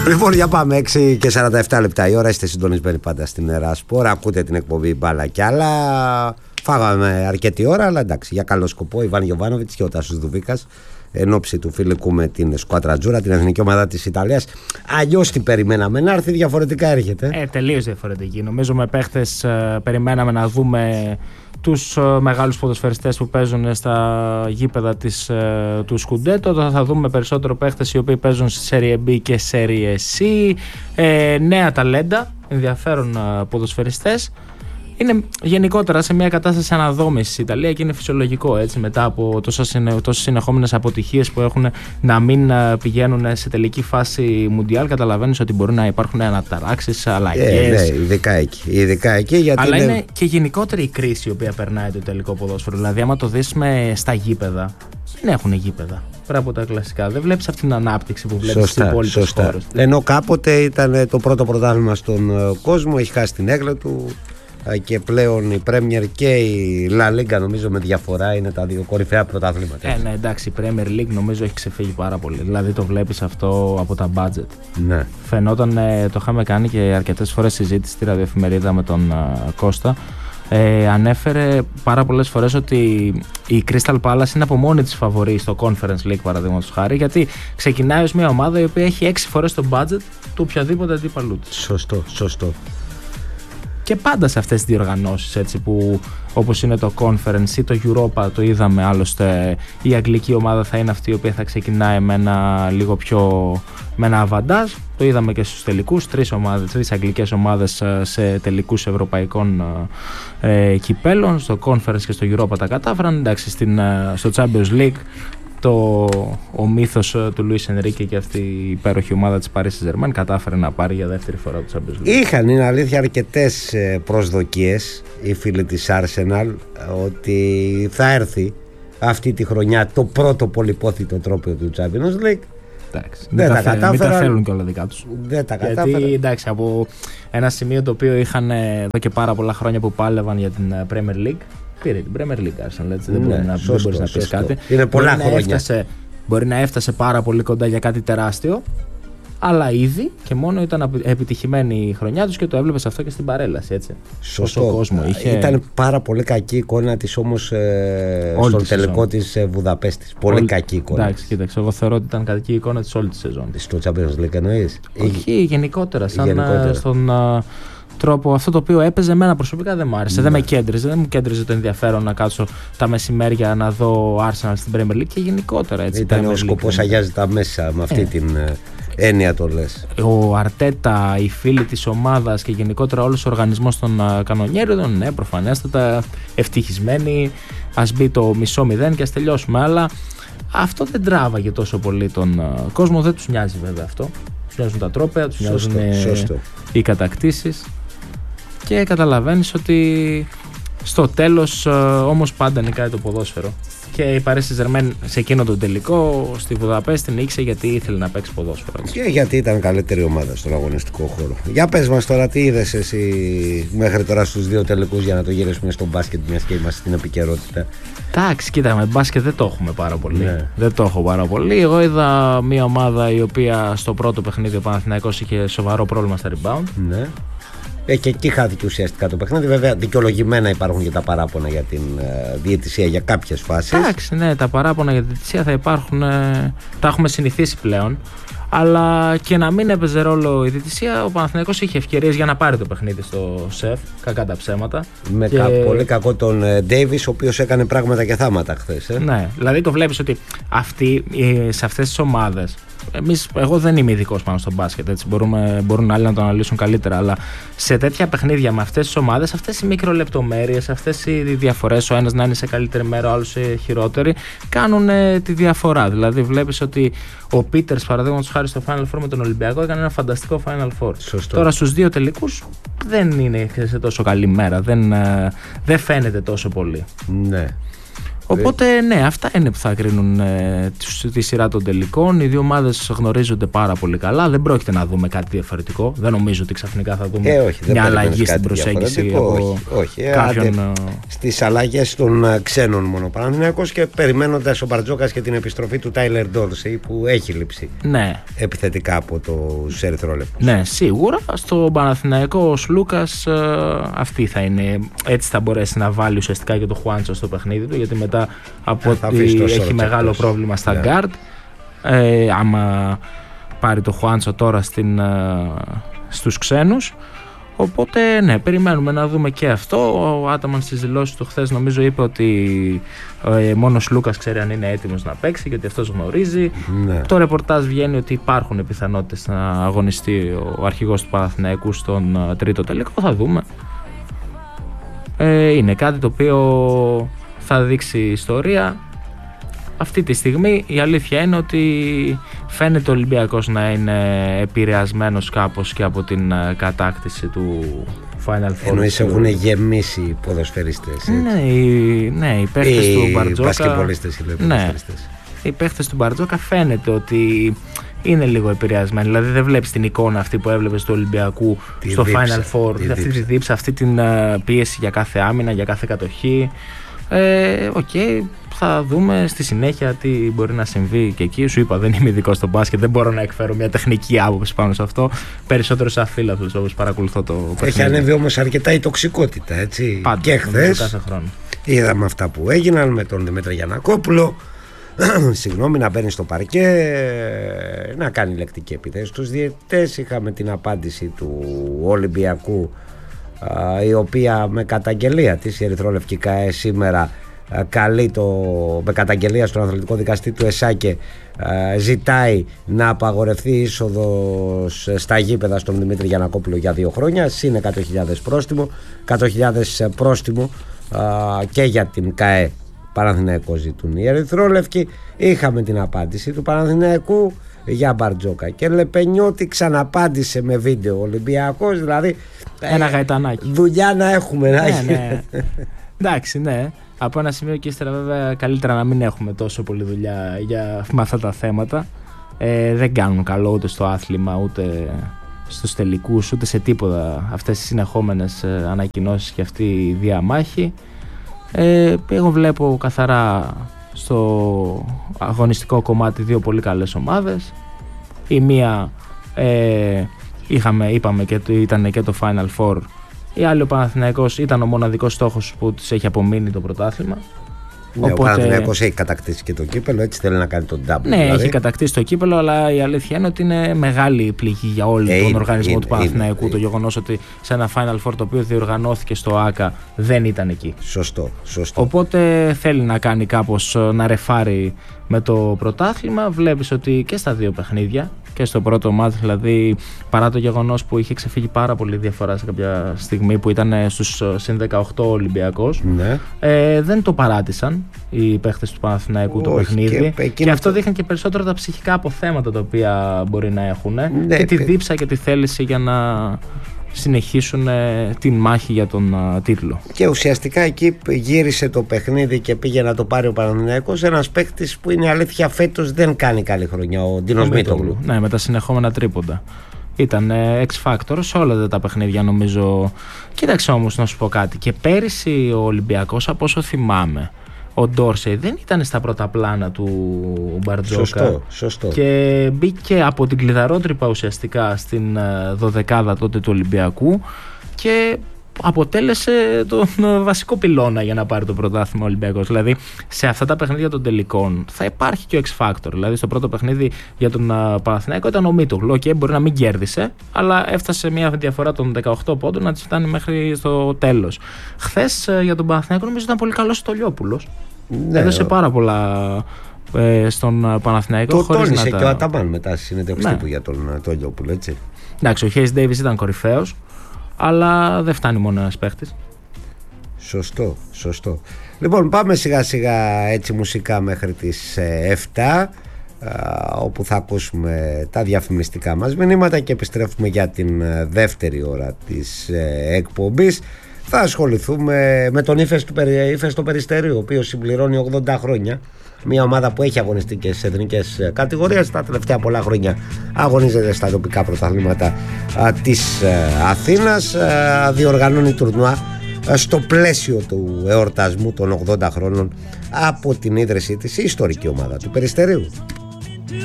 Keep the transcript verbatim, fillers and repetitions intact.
Λοιπόν, για πάμε. έξι και σαράντα επτά λεπτά η ώρα. Είστε συντονισμένοι πάντα στην Εράσπορ. Ακούτε την εκπομπή Μπάλα κι άλλα. Φάγαμε αρκετή ώρα, αλλά εντάξει, για καλό σκοπό. Ιβάν Γιοβάνοβιτς και ο Τάσος Δουβίκας εν ώψη του φιλικού με την Σκουάντρα Τζούρα, την εθνική ομάδα της Ιταλίας. Αλλιώς την περιμέναμε να έρθει, διαφορετικά έρχεται. Ε, τελείως διαφορετική. Νομίζω με παίχτες ε, περιμέναμε να δούμε τους ε, μεγάλους ποδοσφαιριστές που παίζουν στα γήπεδα της, ε, του Σκουντέτο. Τώρα θα δούμε περισσότερο παίχτες οι οποίοι παίζουν στη Serie B και Serie C. Ε, νέα ταλέντα, ενδιαφέρον ε, ποδοσφαιριστές. Είναι γενικότερα σε μια κατάσταση αναδόμησης η Ιταλία και είναι φυσιολογικό, έτσι, μετά από τόσες συνεχόμενες αποτυχίες που έχουν να μην πηγαίνουν σε τελική φάση Μουντιάλ. Καταλαβαίνεις ότι μπορεί να υπάρχουν αναταράξεις, αλλαγές. Ε, ναι, ειδικά εκεί. Ειδικά εκεί γιατί αλλά είναι... είναι και γενικότερη η κρίση η οποία περνάει το τελικό ποδόσφαιρο. Δηλαδή, άμα το δεις με στα γήπεδα, δεν έχουν γήπεδα. Πέρα από τα κλασικά. Δεν βλέπεις αυτή την ανάπτυξη που βλέπεις στις υπόλοιπες χώρες. Ενώ κάποτε ήταν το πρώτο πρωτάθλημα στον κόσμο, έχει χάσει την έγκλα του. Και πλέον η Premier και η La Liga νομίζω με διαφορά είναι τα δύο κορυφαία πρωταθλήματα. Ε, ναι, εντάξει, η Premier League νομίζω έχει ξεφύγει πάρα πολύ. Δηλαδή το βλέπεις αυτό από τα budget. Ναι. Φαινόταν, ε, το είχαμε κάνει και αρκετές φορές συζήτηση στη ραδιοεφημερίδα με τον uh, Κώστα. Ε, ανέφερε πάρα πολλές φορές ότι η Crystal Palace είναι από μόνη της φαβορή στο Conference League, παραδείγματος χάρη, γιατί ξεκινάει ως μια ομάδα η οποία έχει έξι φορές το budget του οποιαδήποτε αντίπαλου της. Σωστό, σωστό. Και πάντα σε αυτές τις διοργανώσεις, έτσι, που όπως είναι το Conference ή το Europa, το είδαμε άλλωστε, η αγγλική ομάδα θα είναι αυτή η οποία θα ξεκινάει με ένα λίγο πιο με ένα αβαντάζ. Το είδαμε και στους τελικούς, τρεις, ομάδες, τρεις αγγλικές ομάδες σε τελικούς ευρωπαϊκών ε, κυπέλων. Στο Conference και στο Europa τα κατάφεραν. Εντάξει, στην, στο Champions League το, ο μύθος του Λουίς Ενρίκε και αυτή η υπέροχη ομάδα της Paris Saint-Germain κατάφερε να πάρει για δεύτερη φορά το Champions League. Είχαν, είναι αλήθεια, αρκετές προσδοκίες οι φίλοι της Arsenal ότι θα έρθει αυτή τη χρονιά το πρώτο πολυπόθητο τρόπαιο του Champions League. Εντάξει, δεν, τα, τα μην τα θέλουν και όλα δικά τους. Δεν τα κατάφεραν. Γιατί εντάξει, από ένα σημείο το οποίο είχαν εδώ και πάρα πολλά χρόνια που πάλευαν για την Premier League, πήρε την Premier League Arsenal, έτσι, ναι, δεν, μπορεί να, σωστό, δεν μπορείς να πεις κάτι. Είναι πολλά μπορεί χρόνια. Να έφτασε, μπορεί να έφτασε πάρα πολύ κοντά για κάτι τεράστιο, αλλά ήδη και μόνο ήταν επιτυχημένη η χρονιά τους και το έβλεπες αυτό και στην παρέλαση, έτσι. Σωστό. Κόσμο είχε... Ήταν πάρα πολύ κακή εικόνα της όμως ε, στον τελικό της ε, Βουδαπέστης. Πολύ όλη... κακή εικόνα. Εντάξει, κοίταξε, εγώ θεωρώ ότι ήταν κακή εικόνα της όλη τη σεζόν. Στο Champions League εννοείς? Όχι, ή... γενικότερα, σαν γενικότερα. στον... τρόπο αυτό το οποίο έπαιζε, εμένα προσωπικά δεν μου άρεσε. Ναι. Δεν με κέντριζε, δεν μου κέντριζε το ενδιαφέρον να κάτσω τα μεσημέρια να δω Arsenal στην Premier League και γενικότερα, έτσι. Ήταν ο σκοπός αγιάζει τα μέσα, με αυτή ε. την ε, έννοια το λες. Ο Αρτέτα, οι φίλοι της ομάδας και γενικότερα όλος ο οργανισμός των uh, κανονιέρων, ναι, προφανέστατα ευτυχισμένοι. Ας μπει το μισό μηδέν και ας τελειώσουμε. Αλλά αυτό δεν τράβαγε τόσο πολύ τον uh, κόσμο, δεν τους νοιάζει βέβαια αυτό. Τους νοιάζουν τα τρόπαια, τους νοιάζουν οι κατακτήσεις. Και καταλαβαίνεις ότι στο τέλος όμως πάντα νικάει το ποδόσφαιρο. Και η Paris Saint-Germain σε εκείνο το τελικό στη Βουδαπέστη νίκησε γιατί ήθελε να παίξει ποδόσφαιρο. Και γιατί ήταν καλύτερη ομάδα στον αγωνιστικό χώρο. Για πες μας τώρα, τι είδες εσύ μέχρι τώρα στους δύο τελικούς, για να το γυρίσουμε στο μπάσκετ, μιας και είμαστε στην επικαιρότητα. Εντάξει, κοίτα, με μπάσκετ δεν το έχουμε πάρα πολύ. Ναι. Δεν το έχω πάρα πολύ. Εγώ είδα μια ομάδα η οποία στο πρώτο παιχνίδι ο Παναθηναϊκός είχε σοβαρό πρόβλημα στα rebound. Ναι. Ε, και εκεί χάθηκε ουσιαστικά το παιχνίδι. Βέβαια, δικαιολογημένα υπάρχουν και τα παράπονα για την uh, διαιτησία για κάποιες φάσεις. Εντάξει, ναι, τα παράπονα για τη διαιτησία θα υπάρχουν. Ε, τα έχουμε συνηθίσει πλέον. Αλλά και να μην έπαιζε ρόλο η διαιτησία, ο Παναθηναϊκός είχε ευκαιρίες για να πάρει το παιχνίδι στο ΣΕΦ. Κακά τα ψέματα. Με και... κα, πολύ κακό τον Ντέιβις, ο οποίος έκανε πράγματα και θάματα χθες. Ε. Ναι, δηλαδή το βλέπεις ότι αυτοί, σε αυτές τις ομάδες. Εμείς, εγώ δεν είμαι ειδικός πάνω στο μπάσκετ, έτσι, μπορούμε, μπορούν άλλοι να το αναλύσουν καλύτερα, αλλά σε τέτοια παιχνίδια με αυτές τις ομάδες, αυτές οι μικρολεπτομέρειες, αυτές οι διαφορές, ο ένας να είναι σε καλύτερη μέρα, ο άλλος σε χειρότερη, κάνουν ε, τη διαφορά. Δηλαδή βλέπεις ότι ο Πίτερς, παραδείγματος χάρη στο Final Four με τον Ολυμπιακό, έκανε ένα φανταστικό Final Four. Σωστό. Τώρα στους δύο τελικούς δεν είναι σε τόσο καλή μέρα, δεν, ε, δεν φαίνεται τόσο πολύ. Ναι. Οπότε ναι, αυτά είναι που θα κρίνουν ε, τη σειρά των τελικών. Οι δύο ομάδες γνωρίζονται πάρα πολύ καλά. Δεν πρόκειται να δούμε κάτι διαφορετικό. Δεν νομίζω ότι ξαφνικά θα δούμε ε, όχι, μια αλλαγή στην προσέγγιση από όχι, όχι. κάποιον. Άντε, στις αλλαγές των ξένων μόνο Παναθηναϊκός, και περιμένοντας ο Μπαρτζόκας και την επιστροφή του Τάιλερ Ντόρσεϊ που έχει λείψει ναι. επιθετικά από τους ερυθρόλεπτους. Ναι, σίγουρα. Στο Παναθηναϊκό ο Σλούκας ε, αυτή θα είναι. Έτσι θα μπορέσει να βάλει ουσιαστικά και το Χουάντσο στο παιχνίδι του, γιατί μετά από ότι έχει μεγάλο εκτός. πρόβλημα στα yeah. γκάρτ. Ε, άμα πάρει το Χουάντσο τώρα στην, ε, στους ξένους. Οπότε ναι, περιμένουμε να δούμε και αυτό. Ο Άταμαν στις δηλώσεις του χθες νομίζω είπε ότι ε, μόνος Λούκας ξέρει αν είναι έτοιμος να παίξει και ότι αυτός γνωρίζει. Ναι. Το ρεπορτάζ βγαίνει ότι υπάρχουν πιθανότητες να αγωνιστεί ο αρχηγός του Παναθηναϊκού στον ε, τρίτο τελικό. Θα δούμε. Ε, είναι κάτι το οποίο θα δείξει η ιστορία. Αυτή τη στιγμή η αλήθεια είναι ότι φαίνεται ο Ολυμπιακός να είναι επηρεασμένος κάπως και από την κατάκτηση του Final Four. Εννοείς έχουν γεμίσει οι ποδοσφαιριστές. Ναι, οι, ναι, οι παίχτες οι του Μπαρτζόκα. Μπασκετμπολίστες, οι ναι, οι παίχτες του Μπαρτζόκα φαίνεται ότι είναι λίγο επηρεασμένοι. Δηλαδή δεν βλέπεις την εικόνα αυτή που έβλεπες του Ολυμπιακού τη στο δίψα, Final Four. Τη αυτή τη δίψα, αυτή την πίεση για κάθε άμυνα, για κάθε κατοχή. Ε, Οκ, okay, θα δούμε στη συνέχεια τι μπορεί να συμβεί και εκεί. Σου είπα, δεν είμαι ειδικό στο μπάσκετ, δεν μπορώ να εκφέρω μια τεχνική άποψη πάνω σε αυτό. Περισσότερο σαν φίλαθλος, όπως παρακολουθώ το παιχνίδι. Έχει ανέβει όμως αρκετά η τοξικότητα, έτσι. Πάντα, και χθες κάθε χρόνο είδαμε αυτά που έγιναν με τον Δημήτρη Γιαννακόπουλο. Συγγνώμη, να μπαίνει στο παρκέ, να κάνει λεκτική επίθεση στους διαιτητές. Είχαμε την απάντηση του Ολυμπιακού, η οποία με καταγγελία της, η Ερυθρόλευκη ΚΑΕ σήμερα καλεί το, με καταγγελία στον αθλητικό δικαστή του ΕΣΑΚΕ, ζητάει να απαγορευτεί είσοδος στα γήπεδα στον Δημήτρη Γιαννακόπουλο για δύο χρόνια, συν εκατό χιλιάδες πρόστιμο, εκατό χιλιάδες πρόστιμο και για την ΚΑΕ. Παναθηναϊκό ζητούν οι Ερυθρόλευκοι. Είχαμε την απάντηση του Παναθηναϊκού για Μπαρτζόκα και Λεπενιώτη, ξαναπάντησε με βίντεο Ολυμπιακός, δηλαδή ένα ε, γαϊτανάκι. Δουλειά να έχουμε, να ναι, ναι. Εντάξει, ναι. Από ένα σημείο και ύστερα βέβαια καλύτερα να μην έχουμε τόσο πολλή δουλειά για με αυτά τα θέματα. Ε, δεν κάνουν καλό ούτε στο άθλημα, ούτε στους τελικούς, ούτε σε τίποτα αυτές οι συνεχόμενες ανακοινώσεις και αυτή η διαμάχη. Ε, εγώ βλέπω καθαρά στο αγωνιστικό κομμάτι δύο πολύ καλές ομάδες. Η μία ε, είχαμε, είπαμε και ήταν και το Final Four. Η άλλη, ο Παναθηναϊκός, ήταν ο μοναδικός στόχος που της έχει απομείνει το πρωτάθλημα. Ναι, οπότε, ο Παναθηναϊκός έχει κατακτήσει και το κύπελο, έτσι θέλει να κάνει τον double. Ναι, δηλαδή. Έχει κατακτήσει το κύπελο, αλλά η αλήθεια είναι ότι είναι μεγάλη πληγή για όλο ε, τον είναι, οργανισμό είναι, του Παναθηναϊκού είναι, το γεγονός ότι σε ένα Final Four το οποίο διοργανώθηκε στο ΆΚΑ δεν ήταν εκεί. Σωστό, σωστό. Οπότε θέλει να κάνει κάπως, να ρεφάρει με το πρωτάθλημα. Βλέπεις ότι και στα δύο παιχνίδια, και στο πρώτο μάτι, δηλαδή, παρά το γεγονός που είχε ξεφύγει πάρα πολύ διαφορά σε κάποια στιγμή που ήταν στους συν δεκαοκτώ Ολυμπιακός, ναι. ε, δεν το παράτησαν οι παίχτες του Παναθηναϊκού το παιχνίδι. Και, και αυτό δείχνει και περισσότερο τα ψυχικά αποθέματα τα οποία μπορεί να έχουν, ναι, και τη δίψα και τη θέληση για να συνεχίσουν ε, την μάχη για τον α, τίτλο. Και ουσιαστικά εκεί γύρισε το παιχνίδι και πήγε να το πάρει ο Παναθηναϊκός, ένας παίκτης που είναι αλήθεια φέτος δεν κάνει καλή χρονιά, ο Ντίνος Μίτογλου. Ναι, με τα συνεχόμενα τρίποντα. Ήταν ε, X-Factor σε όλα τα παιχνίδια νομίζω. Κοίταξε όμως να σου πω κάτι. Και πέρυσι ο Ολυμπιακός, από όσο θυμάμαι, ο Ντόρσεϊ δεν ήταν στα πρώτα πλάνα του Μπαρτζόκα. Σωστό, σωστό. Και μπήκε από την κλειδαρότρυπα ουσιαστικά στην δωδεκάδα τότε του Ολυμπιακού και αποτέλεσε τον βασικό πυλώνα για να πάρει το πρωτάθλημα ο Ολυμπιακός. Δηλαδή σε αυτά τα παιχνίδια των τελικών θα υπάρχει και ο X-Factor. Δηλαδή στο πρώτο παιχνίδι για τον Παναθηναϊκό ήταν ο Μίτογλου. Okay, μπορεί να μην κέρδισε, αλλά έφτασε μια διαφορά των δεκαοκτώ πόντων να τη φτάνει μέχρι στο τέλος. Χθες για τον Παναθηναϊκό νομίζω ήταν πολύ καλός ο Τολιόπουλος. Ναι, έδωσε πάρα πολλά ε, στον Παναθηναϊκό. Το τόνισε να και τα... ο Αταμάν μετά στη συνέντευξη ναι. τύπου για τον Τολιόπουλο, έτσι. Εντάξει, ο Χέις Ντέιβις ήταν κορυφαίος, αλλά δεν φτάνει μόνο ένας παίχτης. Σωστό, σωστό. Λοιπόν, πάμε σιγά σιγά έτσι μουσικά μέχρι τις εφτά, όπου θα ακούσουμε τα διαφημιστικά μας μηνύματα και επιστρέφουμε για την δεύτερη ώρα της εκπομπής. θα ασχοληθούμε με τον Ύφες του Ύφες το Περιστέρι, ο οποίος συμπληρώνει ογδόντα χρόνια. Μια ομάδα που έχει αγωνιστεί σε εθνικές κατηγορίες. Τα τελευταία πολλά χρόνια αγωνίζεται στα τοπικά πρωταθλήματα της Αθήνας. Διοργανώνει τουρνουά στο πλαίσιο του εορτασμού των ογδόντα χρόνων από την ίδρυσή της η ιστορική ομάδα του Περιστερίου.